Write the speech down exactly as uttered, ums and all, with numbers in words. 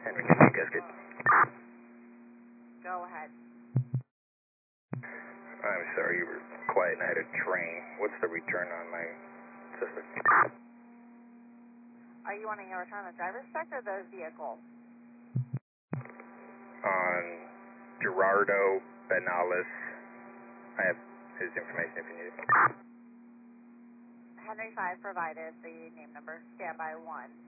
Henry Newman Gasket. Go ahead. I'm sorry, you were quiet and I had a train. What's the return on my system? Are you wanting a return on the driver's check or the vehicle? On Gerardo Benalis. I have his information if you need it. Henry five provided the name number. Standby one.